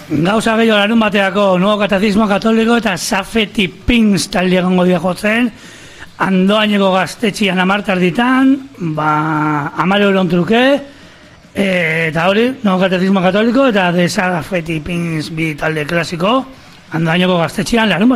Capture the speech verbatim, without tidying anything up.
Gauza gehiago larun bateako Nuevo Catecismo Katoliko eta Safety Pins talde egongo dira jotzen, Andoaineko gaztetxian amartar ditan, ba, amare euron truke, e, eta hori, Nuevo Catecismo Katoliko eta de Safety Pins bi talde klasiko, Andoaineko gaztetxian larun